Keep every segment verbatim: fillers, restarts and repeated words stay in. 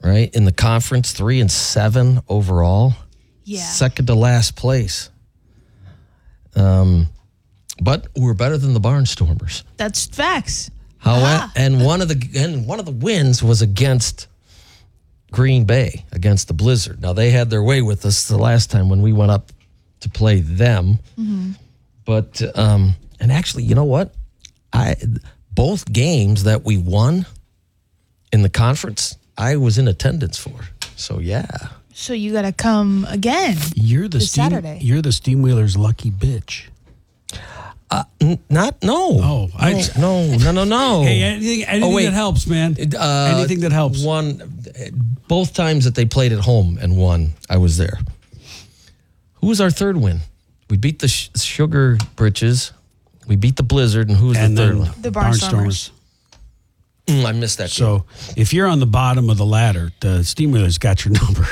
right? In the conference, three and seven overall. Yeah. Second to last place. Um, but we're better than the Barnstormers. That's facts. How Ah. and one of the and one of the wins was against Green Bay, against the Blizzard. Now they had their way with us the last time when we went up to play them. Mm-hmm. But um, and actually, you know what? I both games that we won in the conference, I was in attendance for. So yeah. So you got to come again. You're the This steam, Saturday. You're the Steamwheelers' lucky bitch. Uh, n- not no. Oh, I no, no, no, no, no. Hey, anything, anything Oh, wait. that helps, man. Uh, anything that helps. One, both times that they played at home and won, I was there. Who was our third win? We beat the sh- Sugar Britches. We beat the Blizzard, and who was and the third then one? The Barnstormers. Mm, I missed that. So if you're on the bottom of the ladder, the Steamwheelers got your number.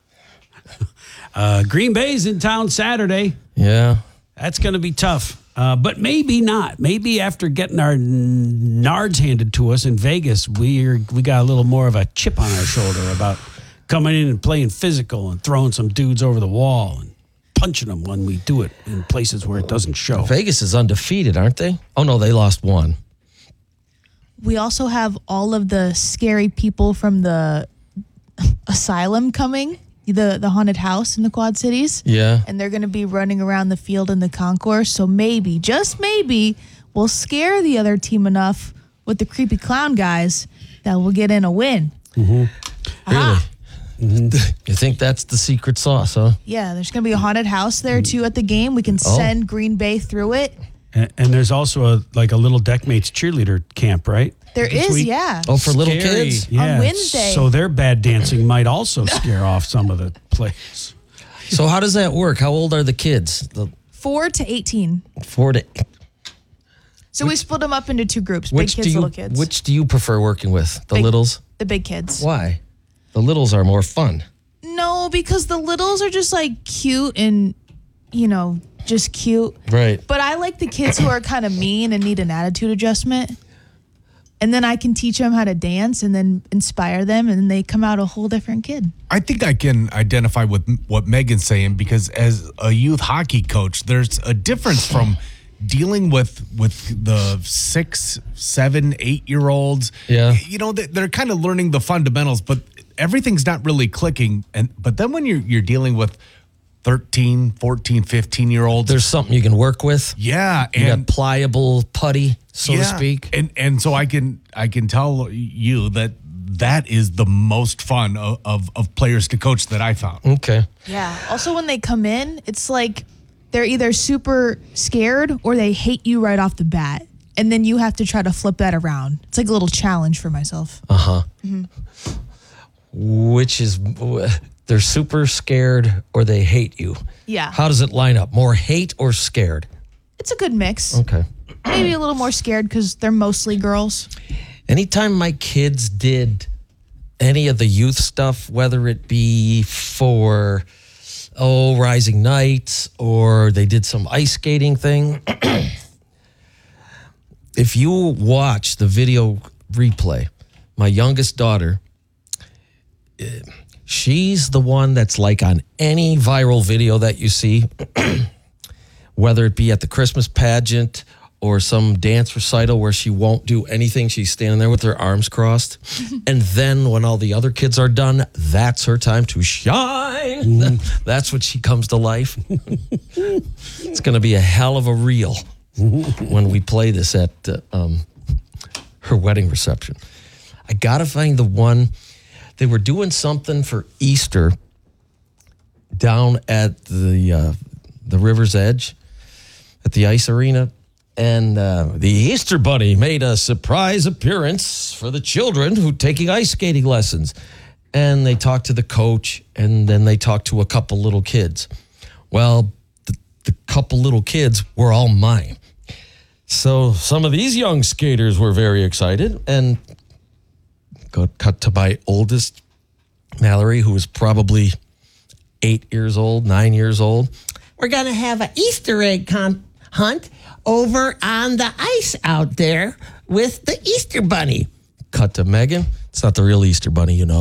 uh, Green Bay's in town Saturday. game. Yeah. That's going to be tough. Uh, but maybe not. Maybe after getting our n- nards handed to us in Vegas, we we got a little more of a chip on our shoulder about coming in and playing physical and throwing some dudes over the wall and punching them when we do it in places where it doesn't show. Vegas is undefeated, aren't they? Oh, no, they lost one. We also have all of the scary people from the asylum coming, the, the haunted house in the Quad Cities. Yeah. And they're going to be running around the field in the concourse. So maybe, just maybe, we'll scare the other team enough with the creepy clown guys that we'll get in a win. Really? Aha. You think that's the secret sauce, huh? Yeah, there's going to be a haunted house there, too, at the game. We can Oh. send Green Bay through it. And, and there's also a like a little Deckmates cheerleader camp, right? There This is, week? yeah. Oh, for little Scary. kids? Yeah. Wednesday. So their bad dancing might also scare off some of the players. So how does that work? How old are the kids? The four to eighteen. four to So we split them up into two groups, which big kids, do you little kids. which do you prefer working with? The Big- littles? The big kids. Why? The littles are more fun. No, because the littles are just like cute and, you know, just cute. Right. But I like the kids who are kind of mean and need an attitude adjustment. And then I can teach them how to dance and then inspire them, and then they come out a whole different kid. I think I can identify with what Megan's saying because as a youth hockey coach, there's a difference from dealing with with the six, seven, eight year olds. Yeah. You know, they- they're kind of learning the fundamentals, but everything's not really clicking. And but then when you're you're dealing with thirteen, fourteen, fifteen year olds, There's something you can work with. yeah, You and got pliable putty, so to yeah, speak. And and so I can I can tell you that that is the most fun of, of, of players to coach that I found. Okay. Yeah. Also, when they come in, it's like they're either super scared or they hate you right off the bat. And then you have to try to flip that around. It's like a little challenge for myself. Uh-huh. Which is, they're super scared or they hate you. Yeah. How does it line up? More hate or scared? It's a good mix. Okay. Maybe a little more scared because they're mostly girls. Anytime my kids did any of the youth stuff, whether it be for, oh, Rising Nights or they did some ice skating thing, if you watch the video replay, my youngest daughter, eh, she's the one that's like on any viral video that you see, whether it be at the Christmas pageant or some dance recital where she won't do anything. She's standing there with her arms crossed. And then when all the other kids are done, that's her time to shine. That's when she comes to life. It's going to be a hell of a reel when we play this at uh, um, her wedding reception. I got to find the one. They were doing something for Easter down at the uh, the river's edge at the ice arena. And uh, the Easter Bunny made a surprise appearance for the children who taking ice skating lessons. And they talked to the coach, and then they talked to a couple little kids. Well, the, the couple little kids were all mine. So some of these young skaters were very excited. And got cut to my oldest, Mallory, who was probably eight years old, nine years old. We're going to have an Easter egg con- hunt over on the ice out there with the Easter Bunny. Cut to Megan. It's not the real Easter Bunny, you know.